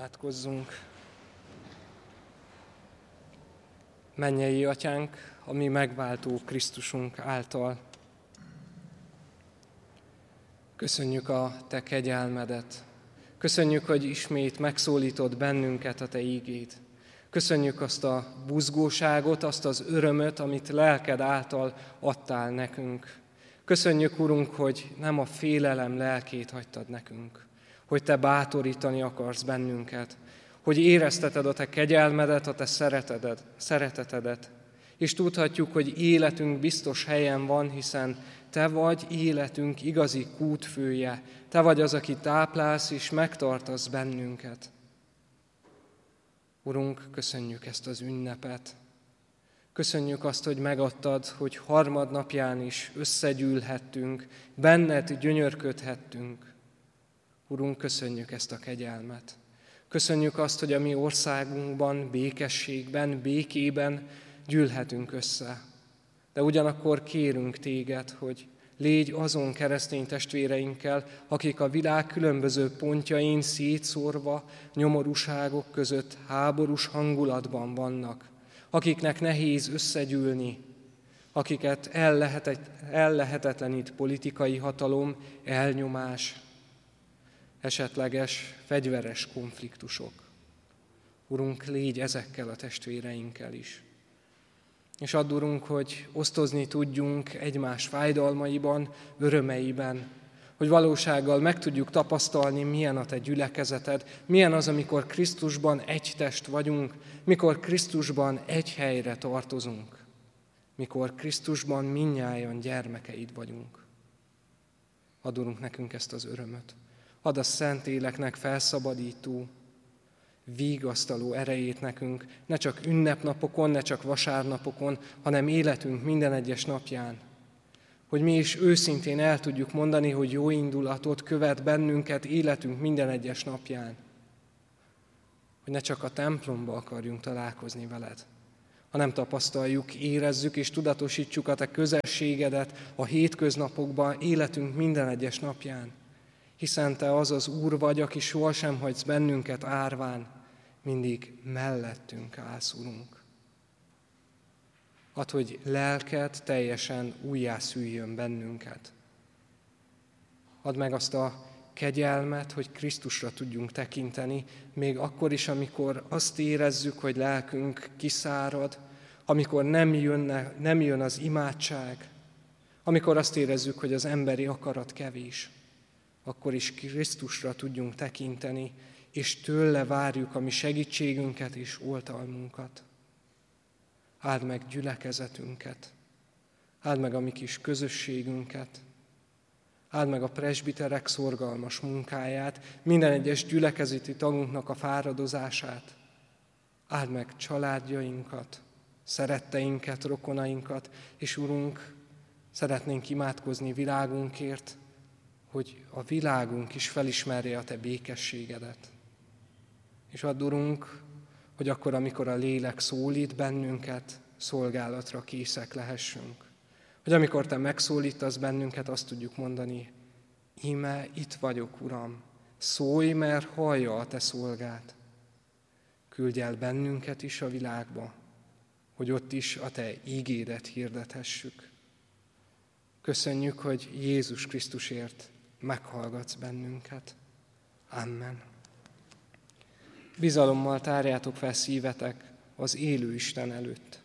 Imádkozzunk. Mennyei Atyánk, a mi megváltó Krisztusunk által. Köszönjük a Te kegyelmedet. Köszönjük, hogy ismét megszólítod bennünket a Te ígéd. Köszönjük azt a buzgóságot, azt az örömöt, amit lelked által adtál nekünk. Köszönjük, Urunk, hogy nem a félelem lelkét hagytad nekünk, hogy Te bátorítani akarsz bennünket, hogy érezteted a Te kegyelmedet, a Te szeretetedet, és tudhatjuk, hogy életünk biztos helyen van, hiszen Te vagy életünk igazi kútfője, Te vagy az, aki táplálsz és megtartasz bennünket. Urunk, köszönjük ezt az ünnepet. Köszönjük azt, hogy megadtad, hogy harmadnapján is összegyűlhettünk, benned gyönyörködhettünk. Urunk, köszönjük ezt a kegyelmet. Köszönjük azt, hogy a mi országunkban, békességben, békében gyűlhetünk össze. De ugyanakkor kérünk Téged, hogy légy azon keresztény testvéreinkkel, akik a világ különböző pontjain szétszórva, nyomorúságok között háborús hangulatban vannak, akiknek nehéz összegyűlni, akiket ellehetetlenít politikai hatalom, elnyomás, esetleges fegyveres konfliktusok. Urunk, légy ezekkel a testvéreinkkel is. És add, Urunk, hogy osztozni tudjunk egymás fájdalmaiban, örömeiben, hogy valósággal meg tudjuk tapasztalni, milyen a Te gyülekezeted, milyen az, amikor Krisztusban egy test vagyunk, mikor Krisztusban egy helyre tartozunk, mikor Krisztusban mindnyájan gyermekeid vagyunk. Add, Urunk, nekünk ezt az örömöt. Add a Szentléleknek felszabadító, vigasztaló erejét nekünk, ne csak ünnepnapokon, ne csak vasárnapokon, hanem életünk minden egyes napján. Hogy mi is őszintén el tudjuk mondani, hogy jó indulatot követ bennünket életünk minden egyes napján. Hogy ne csak a templomba akarjunk találkozni veled, hanem tapasztaljuk, érezzük és tudatosítsuk a Te közelségedet a hétköznapokban, életünk minden egyes napján. Hiszen Te az az Úr vagy, aki sohasem hagysz bennünket árván, mindig mellettünk állsz, Urunk. Add, hogy lelked teljesen újjászüljön bennünket. Add meg azt a kegyelmet, hogy Krisztusra tudjunk tekinteni, még akkor is, amikor azt érezzük, hogy lelkünk kiszárad, amikor nem jön az imádság, amikor azt érezzük, hogy az emberi akarat kevés, akkor is Krisztusra tudjunk tekinteni, és tőle várjuk a mi segítségünket és oltalmunkat. Áld meg gyülekezetünket, áld meg a mi kis közösségünket, áld meg a presbiterek szorgalmas munkáját, minden egyes gyülekezeti tagunknak a fáradozását, áld meg családjainkat, szeretteinket, rokonainkat, és Urunk, szeretnénk imádkozni világunkért, hogy a világunk is felismerje a Te békességedet. És add, Urunk, hogy akkor, amikor a lélek szólít bennünket, szolgálatra készek lehessünk. Hogy amikor Te megszólítasz bennünket, azt tudjuk mondani, íme itt vagyok, Uram, szólj, mert hallja a Te szolgád. Küldj el bennünket is a világba, hogy ott is a Te ígédet hirdethessük. Köszönjük, hogy Jézus Krisztusért meghallgatsz bennünket. Amen. Bizalommal tárjátok fel szívetek az élő Isten előtt.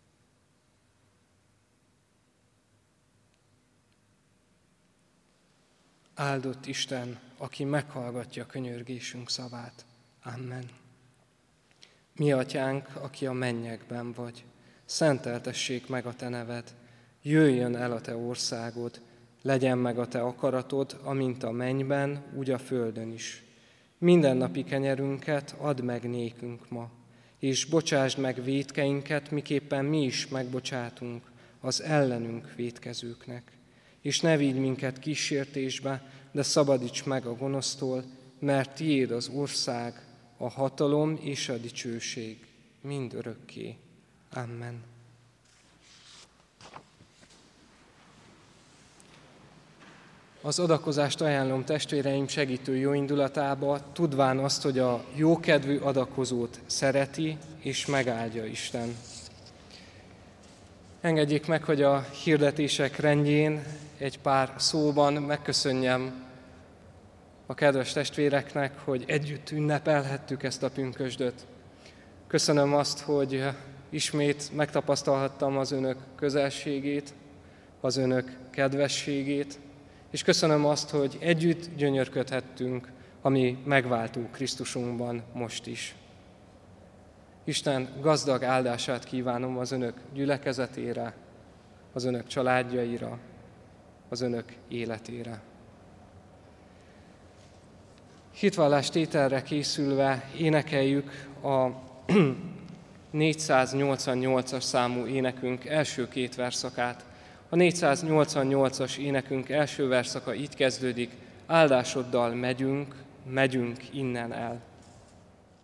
Áldott Isten, aki meghallgatja könyörgésünk szavát. Amen. Mi Atyánk, aki a mennyekben vagy, szenteltessék meg a Te neved, jöjjön el a Te országod, legyen meg a Te akaratod, amint a mennyben, úgy a földön is. Mindennapi kenyerünket add meg nékünk ma, és bocsásd meg vétkeinket, miképpen mi is megbocsátunk az ellenünk vétkezőknek. És ne vigy minket kísértésbe, de szabadíts meg a gonosztól, mert tiéd az ország, a hatalom és a dicsőség mind örökké. Amen. Az adakozást ajánlom testvéreim segítő jóindulatába, tudván azt, hogy a jókedvű adakozót szereti és megáldja Isten. Engedjék meg, hogy a hirdetések rendjén egy pár szóban megköszönjem a kedves testvéreknek, hogy együtt ünnepelhettük ezt a pünkösdöt. Köszönöm azt, hogy ismét megtapasztalhattam az önök közelségét, az önök kedvességét, és köszönöm azt, hogy együtt gyönyörködhettünk a mi megváltó Krisztusunkban most is. Isten gazdag áldását kívánom az önök gyülekezetére, az önök családjaira, az önök életére. Hitvallástételre készülve énekeljük a 488-as számú énekünk első két verszakát. A 488-as énekünk első verszaka így kezdődik: áldásoddal megyünk, megyünk innen el.